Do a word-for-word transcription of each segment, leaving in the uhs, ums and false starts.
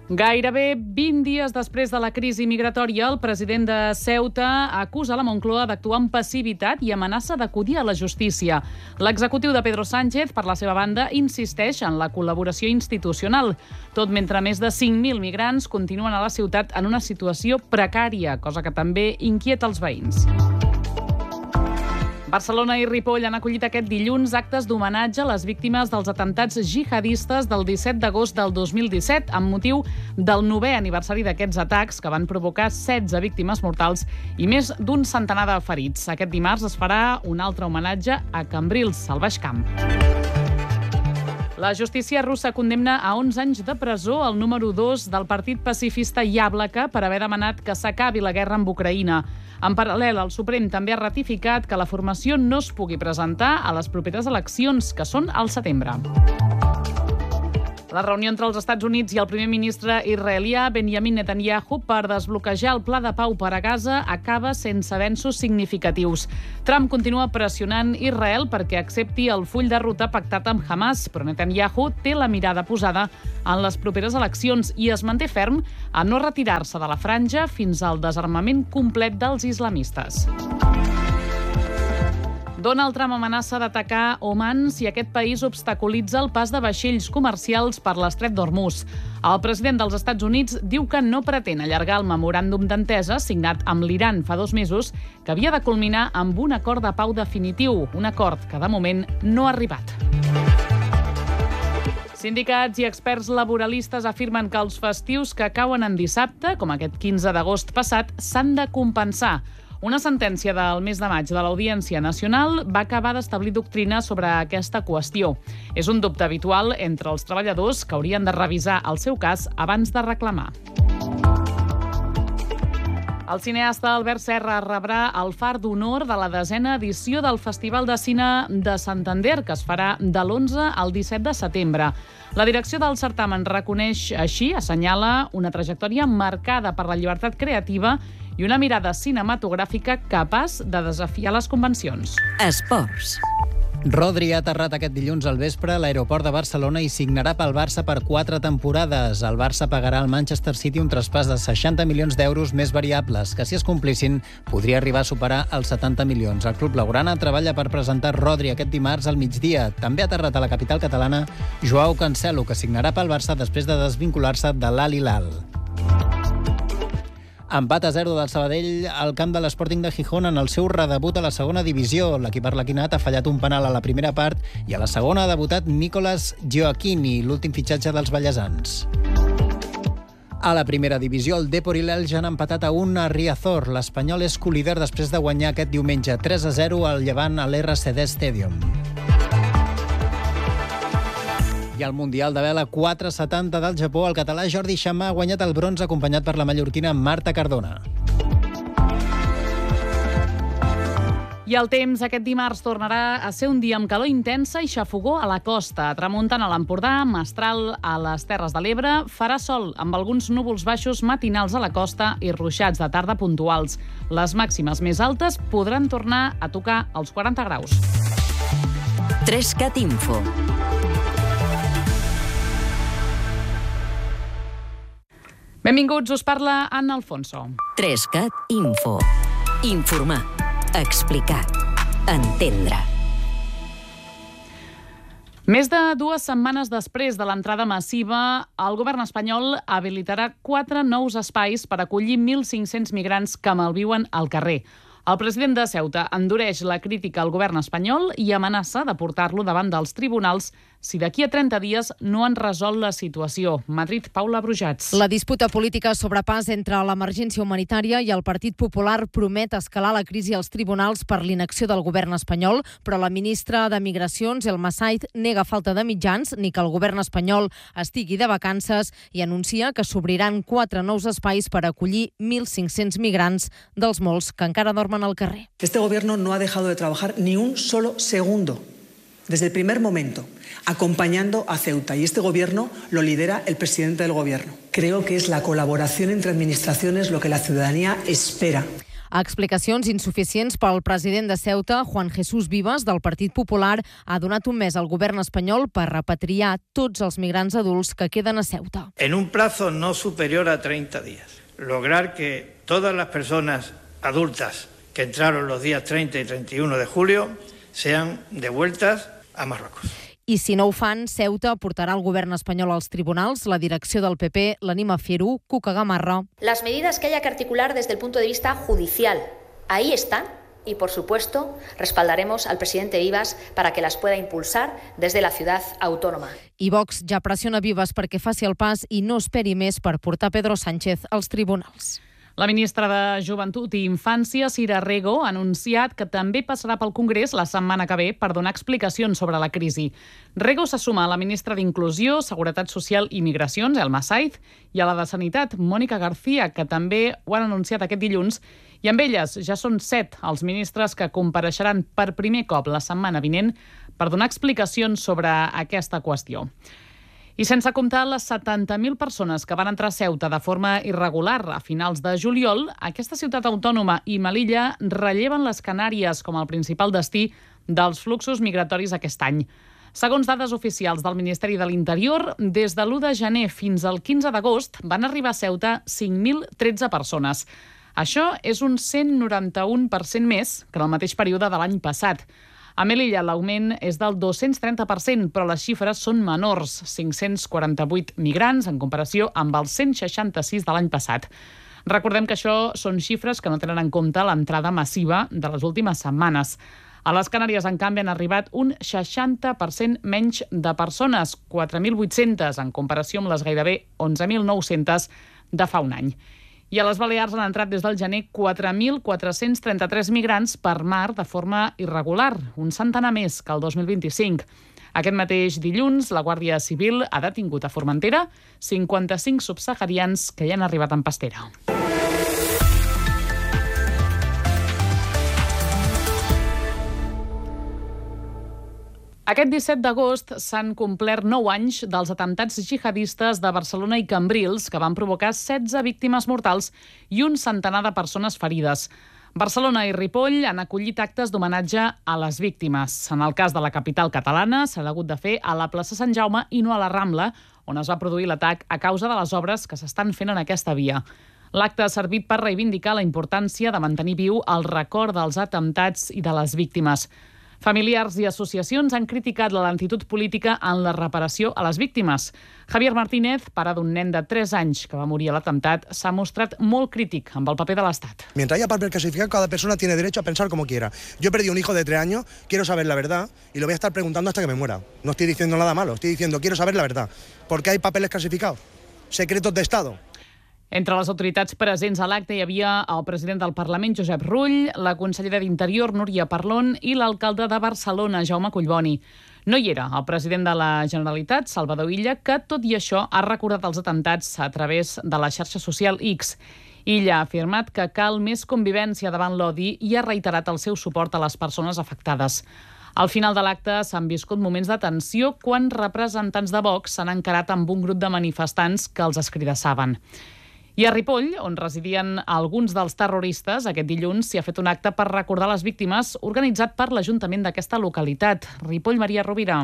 Gairebé vint dies després de la crisi migratòria, el president de Ceuta acusa la Moncloa d'actuar amb passivitat i amenaça d'acudir a la justícia. L'executiu de Pedro Sánchez, per la seva banda, insisteix en la col·laboració institucional, tot mentre més de cinc mil migrants continuen a la ciutat en una situació precària, cosa que també inquieta els veïns. Barcelona i Ripoll han acollit aquest dilluns actes d'homenatge a les víctimes dels atemptats jihadistes del disset d'agost del dos mil disset, amb motiu del novè aniversari d'aquests atacs que van provocar setze víctimes mortals i més d'un centenar de ferits. Aquest dimarts es farà un altre homenatge a Cambrils, al Baix Camp. La justícia russa condemna a onze anys de presó el número dos del partit pacifista Yablaka per haver demanat que s'acabi la guerra amb Ucraïna. En paral·lel, el Suprem també ha ratificat que la formació no es pugui presentar a les properes eleccions, que són al setembre. La reunió entre els Estats Units i el primer ministre israelià Benjamin Netanyahu per desbloquejar el pla de pau per a Gaza acaba sense avenços significatius. Trump continua pressionant Israel perquè accepti el full de ruta pactat amb Hamas, però Netanyahu té la mirada posada en les properes eleccions i es manté ferm a no retirar-se de la franja fins al desarmament complet dels islamistes. Donald Trump amenaça d'atacar Oman si aquest país obstaculitza el pas de vaixells comercials per l'estret d'Hormuz. El president dels Estats Units diu que no pretén allargar el memoràndum d'entesa signat amb l'Iran fa dos mesos, que havia de culminar amb un acord de pau definitiu, un acord que de moment no ha arribat. Sindicats i experts laboralistes afirmen que els festius que cauen en dissabte, com aquest quinze d'agost passat, s'han de compensar. Una sentència del mes de maig de l'Audiència Nacional va acabar d'establir doctrina sobre aquesta qüestió. És un dubte habitual entre els treballadors que haurien de revisar el seu cas abans de reclamar. El cineasta Albert Serra rebrà el Far d'Honor de la desena edició del Festival de Cine de Santander, que es farà de l'onze al disset de setembre. La direcció del certamen reconeix així, assenyala, una trajectòria marcada per la llibertat creativa i una mirada cinematogràfica capaç de desafiar les convencions. Esports. Rodri ha aterrat aquest dilluns al vespre a l'aeroport de Barcelona i signarà pel Barça per quatre temporades. El Barça pagarà al Manchester City un traspàs de seixanta milions d'euros més variables, que si es complissin podria arribar a superar els setanta milions. El club blaugrana treballa per presentar Rodri aquest dimarts al migdia. També ha aterrat a la capital catalana Joao Cancelo, que signarà pel Barça després de desvincular-se de l'Al Hilal. Empat a zero del Sabadell al camp de l'Sporting de Gijón en el seu redebut a la segona divisió. L'equip arlequinat ha fallat un penal a la primera part i a la segona ha debutat Nicolas Gioacchini, l'últim fitxatge dels vallesans. A la primera divisió, el Depor i l'Elx han empatat a un a Riazor. L'Espanyol és colíder després de guanyar aquest diumenge tres a zero al Llevant a l'R C D Stadium. I al Mundial de Vela quatre setanta del Japó, el català Jordi Xamà ha guanyat el bronze acompanyat per la mallorquina Marta Cardona. I el temps aquest dimarts tornarà a ser un dia amb calor intensa i xafogó a la costa. Tramuntant a l'Empordà, mestral a les Terres de l'Ebre, farà sol amb alguns núvols baixos matinals a la costa i ruixats de tarda puntuals. Les màximes més altes podran tornar a tocar els quaranta graus. Trescat Info. Benvinguts, us parla Anna Alfonso. Trescat Info. Informar. Explicar. Entendre. Més de dues setmanes després de l'entrada massiva, el govern espanyol habilitarà quatre nous espais per acollir mil cinc-cents migrants que malviuen al carrer. El president de Ceuta endureix la crítica al govern espanyol i amenaça de portar-lo davant dels tribunals si d'aquí a trenta dies no han resolt la situació. Madrid, Paula Brujats. La disputa política sobrepàs entre l'emergència humanitària i el Partit Popular promet escalar la crisi als tribunals per l'inacció del govern espanyol, però la ministra de Migracions, Elma Said, nega falta de mitjans ni que el govern espanyol estigui de vacances i anuncia que s'obriran quatre nous espais per acollir mil cinc-cents migrants dels molts que encara dormen al carrer. Este gobierno no ha dejado de trabajar ni un solo segundo. Desde el primer momento, acompañando a Ceuta. Y este gobierno lo lidera el presidente del gobierno. Creo que es la colaboración entre administraciones lo que la ciudadanía espera. Explicacions insuficients pel president de Ceuta, Juan Jesús Vivas, del Partit Popular, ha donat un mes al govern espanyol per repatriar tots els migrants adults que queden a Ceuta. En un plazo no superior a treinta días, lograr que todas las personas adultas que entraron los días treinta y treinta y uno de julio sean devueltas a Marruecos. I si no ho fan, Ceuta portarà el govern espanyol als tribunals. La direcció del P P l'anima a fer-ho. Cuca Gamarra. Las medidas que haya que articular desde el punto de vista judicial, ahí están. Y, por supuesto, respaldaremos al presidente Vivas para que las pueda impulsar desde la ciudad autónoma. I Vox ja pressiona Vivas perquè faci el pas i no esperi més per portar Pedro Sánchez als tribunals. La ministra de Joventut i Infància, Sira Rego, ha anunciat que també passarà pel Congrés la setmana que ve per donar explicacions sobre la crisi. Rego se suma a la ministra d'Inclusió, Seguretat Social i Migracions, Elma Saiz, i a la de Sanitat, Mònica García, que també ho han anunciat aquest dilluns, i amb elles ja són set els ministres que compareixeran per primer cop la setmana vinent per donar explicacions sobre aquesta qüestió. I sense comptar les setanta mil persones que van entrar a Ceuta de forma irregular a finals de juliol, aquesta ciutat autònoma i Melilla relleven les Canàries com el principal destí dels fluxos migratoris aquest any. Segons dades oficials del Ministeri de l'Interior, des de l'u de gener fins al quinze d'agost van arribar a Ceuta cinc mil tretze persones. Això és un cent noranta-un per cent més que en el mateix període de l'any passat. A Melilla l'augment és del dos-cents trenta per cent, però les xifres són menors, cinc-cents quaranta-vuit migrants en comparació amb els cent seixanta-sis de l'any passat. Recordem que això són xifres que no tenen en compte l'entrada massiva de les últimes setmanes. A les Canàries, en canvi, han arribat un seixanta per cent menys de persones, quatre mil vuit-centes en comparació amb les gairebé onze mil nou-centes de fa un any. I a les Balears han entrat des del gener quatre mil quatre-cents trenta-tres migrants per mar de forma irregular, un centenar més que el dos mil vint-i-cinc. Aquest mateix dilluns, la Guàrdia Civil ha detingut a Formentera cinquanta-cinc subsaharians que hi han arribat en pastera. Aquest disset d'agost s'han complert nou anys dels atemptats jihadistes de Barcelona i Cambrils, que van provocar setze víctimes mortals i un centenar de persones ferides. Barcelona i Ripoll han acollit actes d'homenatge a les víctimes. En el cas de la capital catalana, s'ha hagut de fer a la plaça Sant Jaume i no a la Rambla, on es va produir l'atac a causa de les obres que s'estan fent en aquesta via. L'acte ha servit per reivindicar la importància de mantenir viu el record dels atemptats i de les víctimes. Familiars i associacions han criticat la lentitud política en la reparació a les víctimes. Javier Martínez, pare d'un nen de tres anys que va morir a l'atemptat, s'ha mostrat molt crític amb el paper de l'Estat. Mientras haya papel clasificado, cada persona tiene derecho a pensar como quiera. Yo he perdido un hijo de tres años, quiero saber la verdad y lo voy a estar preguntando hasta que me muera. No estoy diciendo nada malo, estoy diciendo quiero saber la verdad. ¿Por qué hay papeles clasificados? Secretos de Estado. Entre les autoritats presents a l'acte hi havia el president del Parlament, Josep Rull, la consellera d'Interior, Núria Parlon, i l'alcalde de Barcelona, Jaume Collboni. No hi era el president de la Generalitat, Salvador Illa, que, tot i això, ha recordat els atemptats a través de la xarxa social X. Illa ha afirmat que cal més convivència davant l'odi i ha reiterat el seu suport a les persones afectades. Al final de l'acte s'han viscut moments de tensió quan representants de Vox s'han encarat amb un grup de manifestants que els escridassaven. I a Ripoll, on residien alguns dels terroristes, aquest dilluns s'hi ha fet un acte per recordar les víctimes organitzat per l'Ajuntament d'aquesta localitat. Ripoll, Maria Rovira.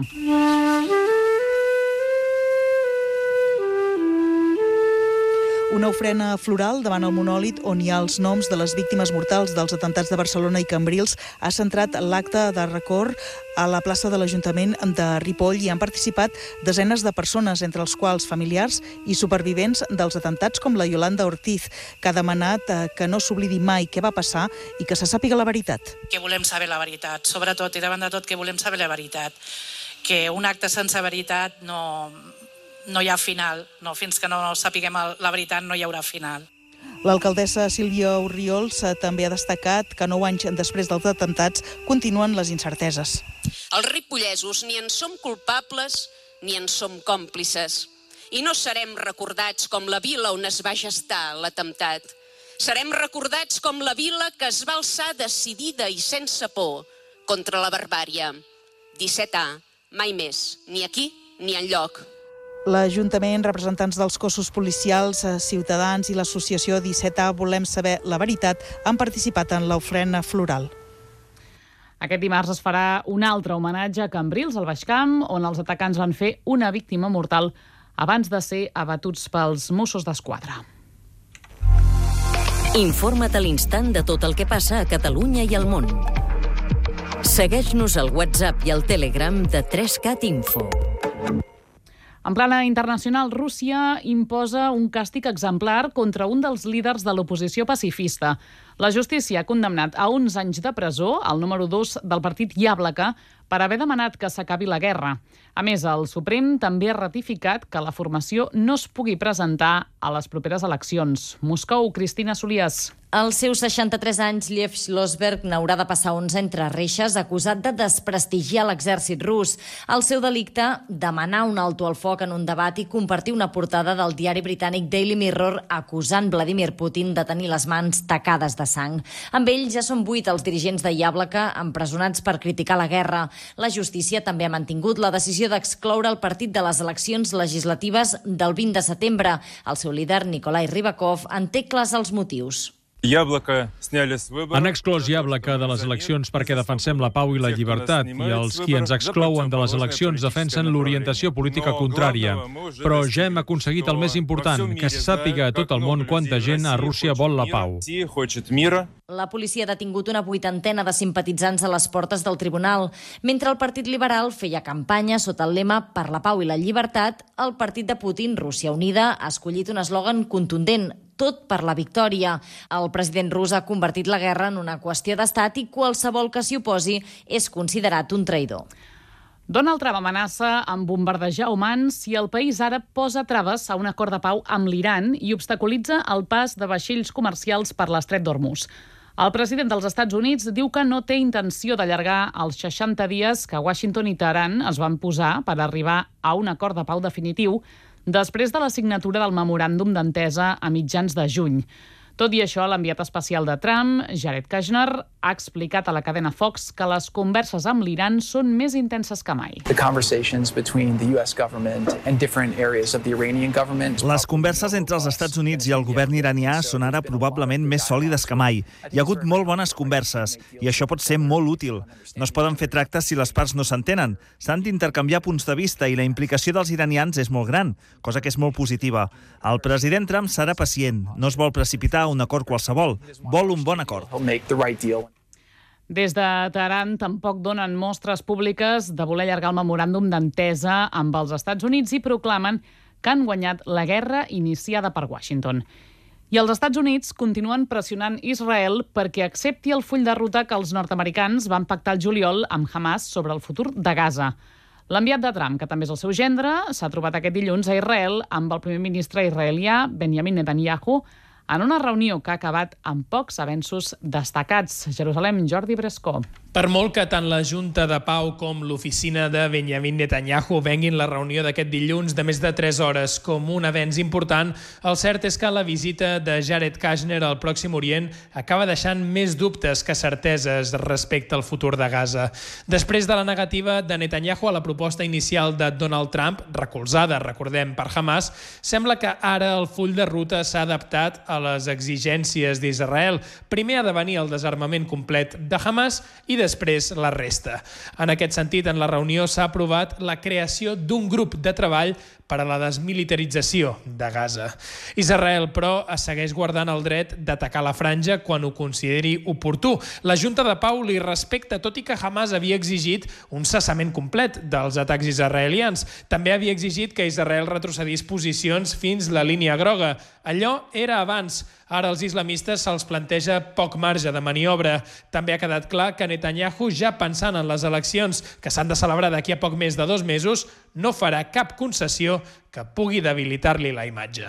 Una ofrena floral davant el monòlit on hi ha els noms de les víctimes mortals dels atemptats de Barcelona i Cambrils ha centrat l'acte de record a la plaça de l'Ajuntament de Ripoll i han participat desenes de persones, entre els quals familiars i supervivents dels atemptats com la Yolanda Ortiz, que ha demanat que no s'oblidi mai què va passar i que se sàpiga la veritat. Que volem saber la veritat, sobretot i davant de tot que volem saber la veritat. Que un acte sense veritat no... no hi ha final, no, fins que no sapiguem la veritat no hi haurà final. L'alcaldessa Sílvia Orriols també ha destacat que nou anys després dels atemptats continuen les incerteses. Els ripollesos ni en som culpables ni en som còmplices. I no serem recordats com la vila on es va gestar l'atemptat. Serem recordats com la vila que es va alçar decidida i sense por contra la barbària. disset A, mai més, ni aquí ni enlloc. L'Ajuntament, representants dels cossos policials, Ciutadans i l'associació disset A Volem Saber la Veritat han participat en l'ofrena floral. Aquest dimarts es farà un altre homenatge a Cambrils, al Baix Camp, on els atacants van fer una víctima mortal abans de ser abatuts pels Mossos d'Esquadra. Informa't a l'instant de tot el que passa a Catalunya i al món. Segueix-nos al WhatsApp i al Telegram de tres cat Info. En plana internacional, Rússia imposa un càstig exemplar contra un dels líders de l'oposició pacifista. La justícia ha condemnat a uns anys de presó el número dos del partit Yablaka per haver demanat que s'acabi la guerra. A més, el Suprem també ha ratificat que la formació no es pugui presentar a les properes eleccions. Moscou, Cristina Solias. Als seus seixanta-tres anys, Liev Schlossberg n'haurà de passar onze entre reixes, acusat de desprestigiar l'exèrcit rus. El seu delicte, demanar un alto al foc en un debat i compartir una portada del diari britànic Daily Mirror acusant Vladimir Putin de tenir les mans tacades de sang. Amb ell ja són vuit els dirigents de Yablaka empresonats per criticar la guerra. La justícia també ha mantingut la decisió d'excloure el partit de les eleccions legislatives del vint de setembre. El seu líder, Nikolai Rybakov, en té clars els motius. Han exclòs Yablaka de les eleccions perquè defensem la pau i la llibertat, i els qui ens exclouen de les eleccions defensen l'orientació política contrària. Però ja hem aconseguit el més important, que se sàpiga a tot el món quanta gent a Rússia vol la pau. La policia ha detingut una vuitantena de simpatitzants a les portes del tribunal. Mentre el Partit Liberal feia campanya sota el lema Per la pau i la llibertat, el partit de Putin, Rússia Unida, ha escollit un eslògan contundent: tot per la victòria. El president rus ha convertit la guerra en una qüestió d'estat i qualsevol que s'hi oposi és considerat un traïdor. Donald Trump amenaça amb bombardejar Oman si el país àrab posa traves a un acord de pau amb l'Iran i obstaculitza el pas de vaixells comercials per l'estret d'Hormuz. El president dels Estats Units diu que no té intenció d'allargar els seixanta dies que Washington i Teheran es van posar per arribar a un acord de pau definitiu després de la signatura del memoràndum d'entesa a mitjans de juny. Tot i això, l'enviat especial de Trump, Jared Kushner, ha explicat a la cadena Fox que les converses amb l'Iran són més intenses que mai. Les converses entre els Estats Units i el govern iranià són ara probablement més sòlides que mai. Hi ha hagut molt bones converses i això pot ser molt útil. No es poden fer tractes si les parts no s'entenen. S'han d'intercanviar punts de vista i la implicació dels iranians és molt gran, cosa que és molt positiva. El president Trump serà pacient, no es vol precipitar un acord qualsevol, vol un bon acord. Des de Teheran tampoc donen mostres públiques de voler allargar el memoràndum d'entesa amb els Estats Units i proclamen que han guanyat la guerra iniciada per Washington. I els Estats Units continuen pressionant Israel perquè accepti el full de ruta que els nord-americans van pactar el juliol amb Hamas sobre el futur de Gaza. L'enviat de Trump, que també és el seu gendre, s'ha trobat aquest dilluns a Israel amb el primer ministre israelià Benjamin Netanyahu en una reunió que ha acabat amb pocs avenços destacats. Jerusalem, Jordi Brescó. Per molt que tant la Junta de Pau com l'oficina de Benjamin Netanyahu venguin la reunió d'aquest dilluns de més de tres hores com un avenç important, el cert és que la visita de Jared Kushner al Pròxim Orient acaba deixant més dubtes que certeses respecte al futur de Gaza. Després de la negativa de Netanyahu a la proposta inicial de Donald Trump, recolzada, recordem, per Hamas, sembla que ara el full de ruta s'ha adaptat a les exigències d'Israel. Primer ha de venir el desarmament complet de Hamas i després la resta. En aquest sentit, en la reunió s'ha aprovat la creació d'un grup de treball per a la desmilitarització de Gaza. Israel, però, es segueix guardant el dret d'atacar la franja quan ho consideri oportú. La Junta de Pau li respecta, tot i que Hamas havia exigit un cessament complet dels atacs israelians. També havia exigit que Israel retrocedís posicions fins la línia groga. Allò era abans. Ara als islamistes se'ls planteja poc marge de maniobra. També ha quedat clar que Netanyahu, ja pensant en les eleccions que s'han de celebrar d'aquí a poc més de dos mesos, no farà cap concessió que pugui debilitar-li la imatge.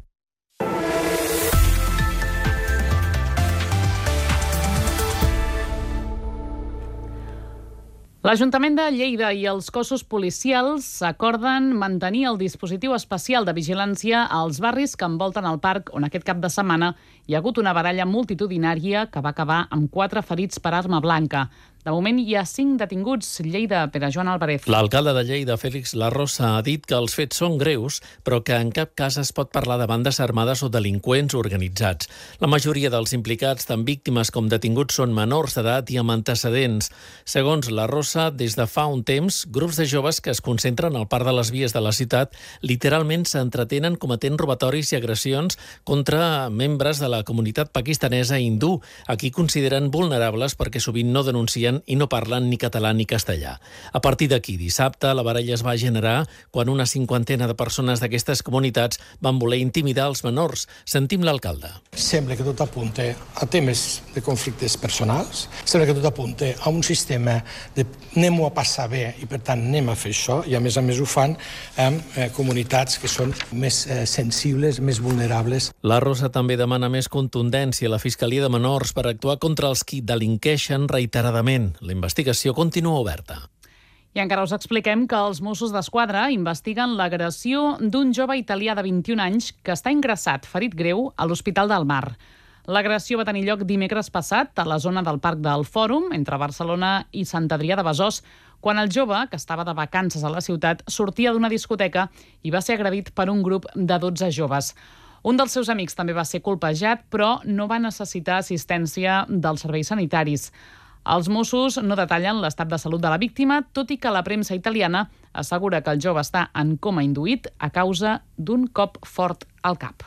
L'Ajuntament de Lleida i els cossos policials acorden mantenir el dispositiu especial de vigilància als barris que envolten el parc, on aquest cap de setmana hi ha hagut una baralla multitudinària que va acabar amb quatre ferits per arma blanca. De moment hi ha cinc detinguts. Lleida, Pere Joan Álvarez. L'alcalde de Lleida, Félix Larrosa, ha dit que els fets són greus, però que en cap cas es pot parlar de bandes armades o delinqüents organitzats. La majoria dels implicats, tant víctimes com detinguts, són menors d'edat i amb antecedents. Segons Larrosa, des de fa un temps, grups de joves que es concentren al parc de les vies de la ciutat literalment s'entretenen cometent robatoris i agressions contra membres de la comunitat pakistanesa hindú, a qui consideren vulnerables perquè sovint no denuncien i no parlen ni català ni castellà. A partir d'aquí, dissabte, la baralla es va generar quan una cinquantena de persones d'aquestes comunitats van voler intimidar els menors. Sentim l'alcalde. Sembla que tot apunta a temes de conflictes personals, sembla que tot apunta a un sistema de anem-ho a passar bé i per tant anem a fer això, i a més a més ho fan amb eh, comunitats que són més eh, sensibles, més vulnerables. La Rosa també demana més contundència a la Fiscalia de Menors per actuar contra els qui delinqueixen reiteradament. La investigació continua oberta. I encara us expliquem que els Mossos d'Esquadra investiguen l'agressió d'un jove italià de vint-i-un anys que està ingressat, ferit greu, a l'Hospital del Mar. L'agressió va tenir lloc dimecres passat a la zona del Parc del Fòrum, entre Barcelona i Sant Adrià de Besòs, quan el jove, que estava de vacances a la ciutat, sortia d'una discoteca i va ser agredit per un grup de dotze joves. Un dels seus amics també va ser colpejat, però no va necessitar assistència dels serveis sanitaris. Els Mossos no detallen l'estat de salut de la víctima, tot i que la premsa italiana assegura que el jove està en coma induït a causa d'un cop fort al cap.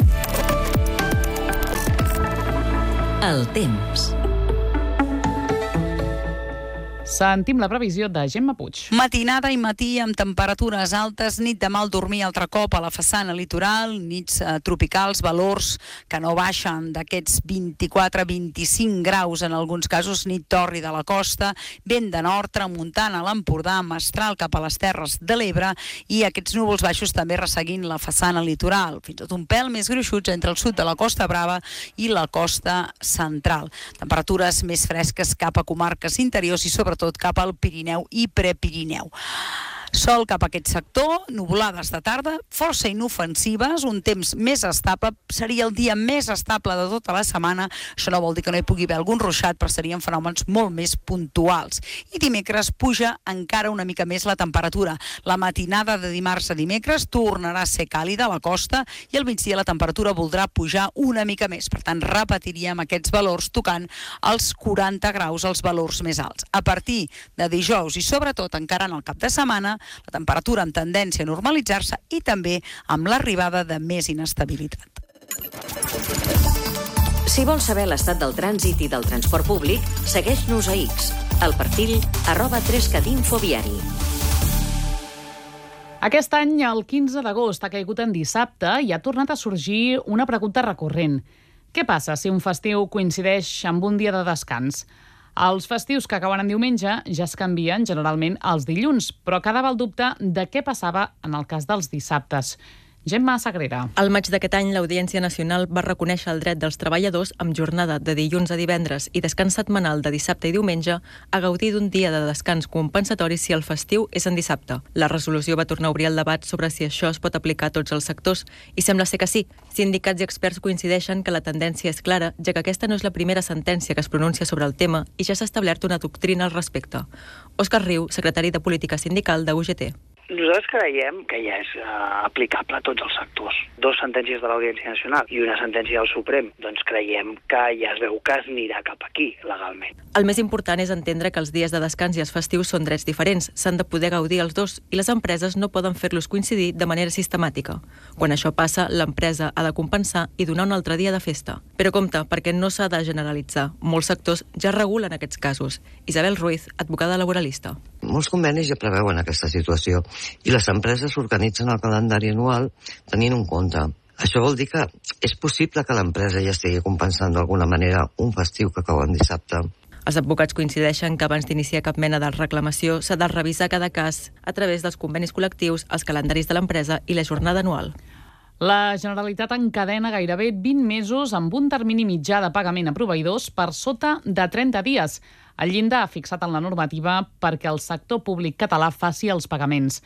El temps. Sentim la previsió de Gemma Puig. Matinada i matí amb temperatures altes, nit de mal dormir altre cop a la façana litoral, nits eh, tropicals, valors que no baixen d'aquests vint-i-quatre a vint-i-cinc graus en alguns casos, nit torri de la costa, vent de nord, tramuntana a l'Empordà, mestral cap a les Terres de l'Ebre i aquests núvols baixos també resseguint la façana litoral, fins i tot un pèl més gruixuts entre el sud de la Costa Brava i la costa central. Temperatures més fresques cap a comarques interiors i sobretot tot cap al Pirineu i Prepirineu. Sol cap a aquest sector, nuvolades de tarda, força inofensives, un temps més estable, seria el dia més estable de tota la setmana. Això no vol dir que no hi pugui haver algun ruixat, però serien fenòmens molt més puntuals. I dimecres puja encara una mica més la temperatura. La matinada de dimarts a dimecres tornarà a ser càlida a la costa i al migdia la temperatura voldrà pujar una mica més. Per tant, repetiríem aquests valors tocant els quaranta graus, els valors més alts. A partir de dijous i sobretot encara en el cap de setmana, la temperatura amb tendència a normalitzar-se i també amb l'arribada de més inestabilitat. Si vols saber l'estat del trànsit i del transport públic, segueix-nos a X, al perfil arroba trescadinfoviari. Aquest any, el quinze d'agost, ha caigut en dissabte i ha tornat a sorgir una pregunta recurrent. Què passa si un festiu coincideix amb un dia de descans? Els festius que acaben en diumenge ja es canvien generalment als dilluns, però quedava el dubte de què passava en el cas dels dissabtes. Gemma Sagrera. Al maig d'aquest any, l'Audiència Nacional va reconèixer el dret dels treballadors amb jornada de dilluns a divendres i descans setmanal de dissabte i diumenge a gaudir d'un dia de descans compensatori si el festiu és en dissabte. La resolució va tornar a obrir el debat sobre si això es pot aplicar a tots els sectors i sembla ser que sí. Sindicats i experts coincideixen que la tendència és clara, ja que aquesta no és la primera sentència que es pronuncia sobre el tema i ja s'ha establert una doctrina al respecte. Òscar Riu, secretari de Política Sindical de U G T. Nosaltres creiem que ja és uh, aplicable a tots els sectors. Dos sentències de l'Audiència Nacional i una sentència del Suprem, doncs creiem que ja es veu que es anirà cap aquí, legalment. El més important és entendre que els dies de descans i els festius són drets diferents, s'han de poder gaudir els dos i les empreses no poden fer-los coincidir de manera sistemàtica. Quan això passa, l'empresa ha de compensar i donar un altre dia de festa. Però compte, perquè no s'ha de generalitzar. Molts sectors ja regulen aquests casos. Isabel Ruiz, advocada laboralista. Molts convenis ja preveuen aquesta situació i les empreses organitzen el calendari anual tenint en compte. Això vol dir que és possible que l'empresa ja estigui compensant d'alguna manera un festiu que cau en dissabte. Els advocats coincideixen que abans d'iniciar cap mena de reclamació s'ha de revisar cada cas a través dels convenis col·lectius, els calendaris de l'empresa i la jornada anual. La Generalitat encadena gairebé vint mesos amb un termini mitjà de pagament a proveïdors per sota de trenta dies. El llindar ha fixat en la normativa perquè el sector públic català faci els pagaments.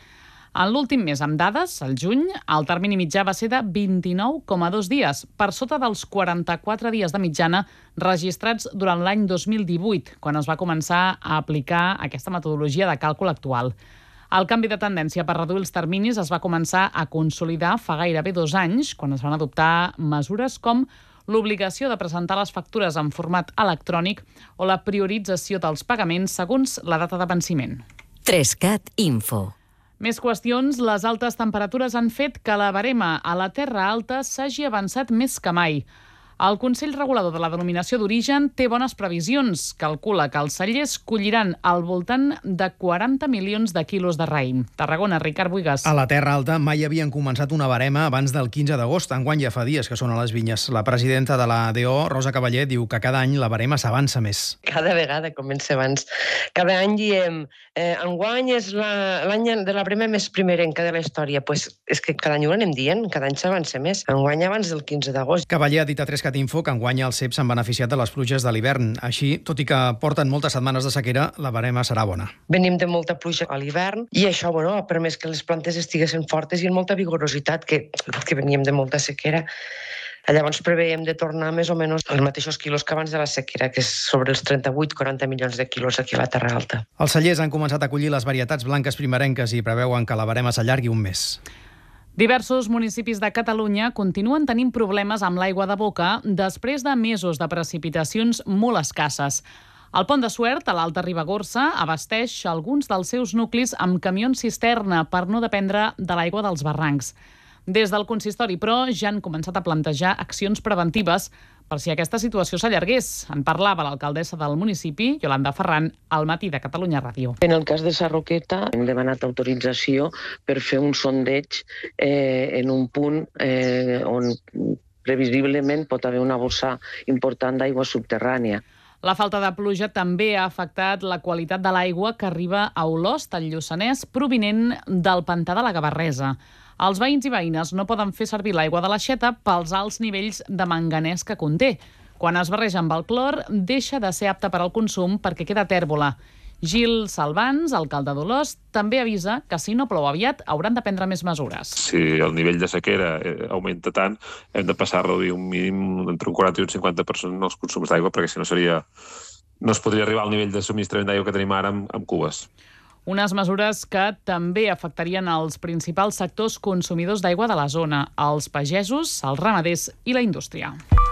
En l'últim mes, amb dades, al juny, el termini mitjà va ser de vint-i-nou coma dos dies, per sota dels quaranta-quatre dies de mitjana registrats durant l'any dos mil divuit, quan es va començar a aplicar aquesta metodologia de càlcul actual. El canvi de tendència per reduir els terminis es va començar a consolidar fa gairebé dos anys, quan es van adoptar mesures com l'obligació de presentar les factures en format electrònic o la priorització dels pagaments segons la data de venciment. Trescat Info. Més qüestions, les altes temperatures han fet que la barema a la Terra Alta s'hagi avançat més que mai. El Consell Regulador de la Denominació d'Origen té bones previsions. Calcula que els cellers colliran al voltant de quaranta milions de quilos de raïm. Tarragona, Ricard Buigas. A la Terra Alta mai havien començat una barema abans del quinze d'agost. Enguany ja fa dies que són a les vinyes. La presidenta de la D O, Rosa Cavaller, diu que cada any la barema s'avança més. Cada vegada comença abans. Cada any diem, eh, enguany és l'any de la barema més primerenca de la història. Pues és que cada any ho anem dient, cada any s'avança més. Enguany abans del quinze d'agost. Cavaller ha dit a Trescat Info que enguany els C E P s'han beneficiat de les pluges de l'hivern. Així, tot i que porten moltes setmanes de sequera, la barema serà bona. Venim de molta pluja a l'hivern i això bueno, ha permès que les plantes estiguessin fortes i amb molta vigorositat, que, que veníem de molta sequera. Llavors preveiem de tornar més o menys els mateixos quilos que abans de la sequera, que és sobre els trenta-vuit a quaranta milions de quilos aquí a la Terra Alta. Els cellers han començat a collir les varietats blanques primerenques i preveuen que la barema s'allargui un mes. Diversos municipis de Catalunya continuen tenint problemes amb l'aigua de boca després de mesos de precipitacions molt escasses. El Pont de Suert, a l'Alta Ribagorça, abasteix alguns dels seus nuclis amb camions cisterna per no dependre de l'aigua dels barrancs. Des del consistori, però, ja han començat a plantejar accions preventives per si aquesta situació s'allargués. En parlava l'alcaldessa del municipi, Yolanda Ferran, al Matí de Catalunya Ràdio. En el cas de Sarroqueta hem demanat autorització per fer un sondeig eh, en un punt eh, on previsiblement pot haver una bossa important d'aigua subterrània. La falta de pluja també ha afectat la qualitat de l'aigua que arriba a Olost, al Lluçanès, provinent del pantà de la Gavarresa. Els veïns i veïnes no poden fer servir l'aigua de l'aixeta pels alts nivells de manganès que conté. Quan es barreja amb el clor, deixa de ser apta per al consum perquè queda tèrbola. Gil Salvans, alcalde d'Olost, també avisa que si no plou aviat hauran de prendre més mesures. Si el nivell de sequera augmenta tant, hem de passar a reduir un mínim entre un quaranta i un cinquanta per cent els consums d'aigua, perquè si no seria, no es podria arribar al nivell de subministrament d'aigua que tenim ara amb, amb cubes. Unes mesures que també afectarien els principals sectors consumidors d'aigua de la zona, els pagesos, els ramaders i la indústria.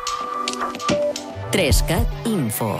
Trescat Info.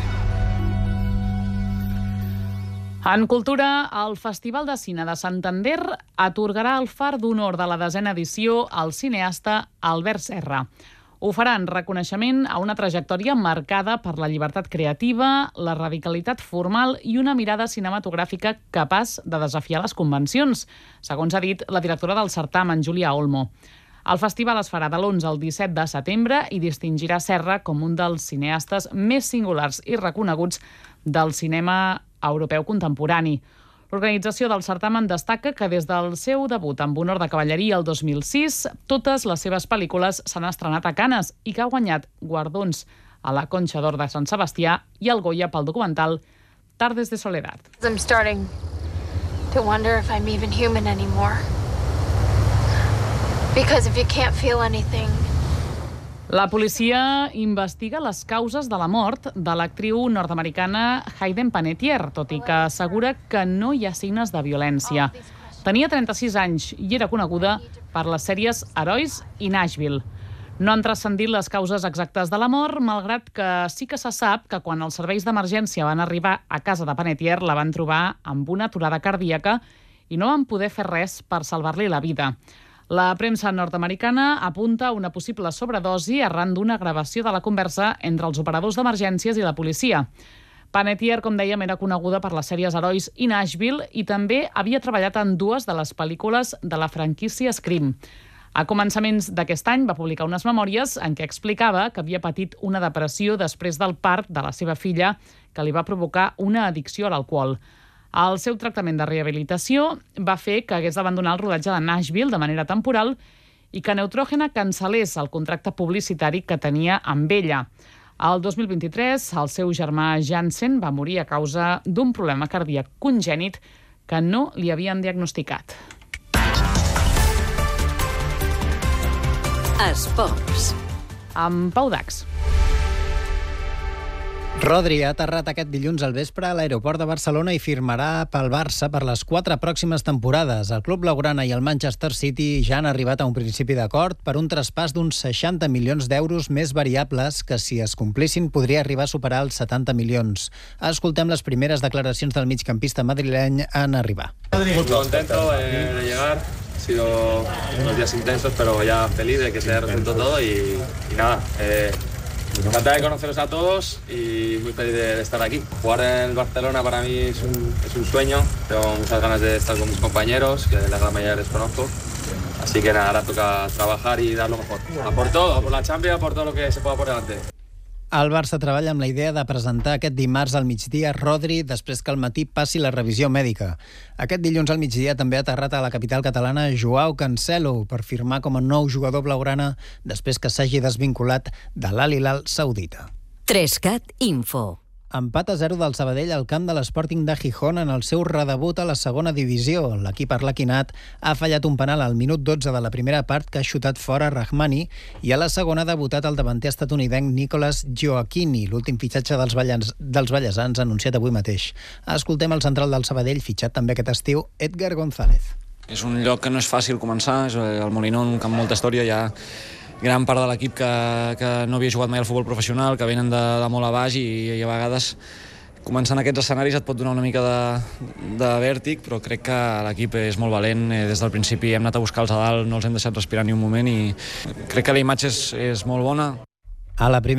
En cultura, el Festival de Cine de Santander atorgarà el Far d'Honor de la desena edició al cineasta Albert Serra. Ho farà en reconeixement a una trajectòria marcada per la llibertat creativa, la radicalitat formal i una mirada cinematogràfica capaç de desafiar les convencions, segons ha dit la directora del certamen, Júlia Olmo. El festival es farà de l'onze al disset de setembre i distingirà Serra com un dels cineastes més singulars i reconeguts del cinema europeu contemporani. L'organització del certamen destaca que des del seu debut amb Honor de Cavalleria el dos mil sis, totes les seves pel·lícules s'han estrenat a Canes i que ha guanyat guardons a la Concha d'Or de Sant Sebastià i al Goya pel documental Tardes de Soledad. I'm starting to wonder if I'm even human anymore. Because if you can't feel anything... La policia investiga les causes de la mort de l'actriu nord-americana Hayden Panettiere, tot i que assegura que no hi ha signes de violència. Tenia trenta-sis anys i era coneguda per les sèries Herois i Nashville. No han transcendit les causes exactes de la mort, malgrat que sí que se sap que quan els serveis d'emergència van arribar a casa de Panettiere la van trobar amb una aturada cardíaca i no van poder fer res per salvar-li la vida. La premsa nord-americana apunta a una possible sobredosi arran d'una gravació de la conversa entre els operadors d'emergències i la policia. Panettiere, com dèiem, era coneguda per les sèries Herois i Nashville i també havia treballat en dues de les pel·lícules de la franquícia Scream. A començaments d'aquest any va publicar unes memòries en què explicava que havia patit una depressió després del part de la seva filla que li va provocar una addicció a l'alcohol. El seu tractament de rehabilitació va fer que hagués d'abandonar el rodatge de Nashville de manera temporal i que Neutrogena cancel·lés el contracte publicitari que tenia amb ella. El dos mil vint-i-tres, el seu germà Jansen va morir a causa d'un problema cardíac congènit que no li havien diagnosticat. Esports. Amb Pau Dax. Rodri ha aterrat aquest dilluns al vespre a l'aeroport de Barcelona i firmarà pel Barça per les quatre pròximes temporades. El club blaugrana i el Manchester City ja han arribat a un principi d'acord per un traspàs d'uns seixanta milions d'euros més variables que, si es complissin, podria arribar a superar els setanta milions. Escoltem les primeres declaracions del migcampista madrileny en arribar. Muy contento eh, de llegar. Ha sido unos días intensos, pero ya feliz de que se haya resuelto todo y, y nada, eh, encantado de conoceros a todos y muy feliz de, de estar aquí. Jugar en el Barcelona para mí es un, es un sueño, tengo muchas ganas de estar con mis compañeros, que la gran mayoría les conozco. Así que nada, ahora toca trabajar y dar lo mejor. A por todo, a por la Champions, a por todo lo que se pueda por delante. El Barça treballa amb la idea de presentar aquest dimarts al migdia Rodri després que al matí passi la revisió mèdica. Aquest dilluns al migdia també ha aterrat a la capital catalana Joao Cancelo per firmar com a nou jugador blaugrana després que s'hagi desvinculat de l'Al Hilal saudita. Trescat Info. Empat a zero del Sabadell al camp de l'Sporting de Gijón en el seu redebut a la segona divisió. L'equip arlequinat ha fallat un penal al minut dotze de la primera part que ha xutat fora Rahmani i a la segona ha debutat el davanter estatunidenc Nicolas Gioacchini, l'últim fitxatge dels, ballans, dels ballesans anunciat avui mateix. Escoltem el central del Sabadell, fitxat també aquest estiu, Edgar González. És un lloc que no és fàcil començar, és el Molinón, un camp amb molta història, ja gran part de l'equip que, que no havia jugat mai al futbol professional, que venen de, de molt a baix i, i a vegades començant aquests escenaris et pot donar una mica de, de vèrtic, però crec que l'equip és molt valent. Des del principi hem anat a buscar-los a dalt, no els hem deixat respirar ni un moment i crec que la imatge és, és molt bona. A la primera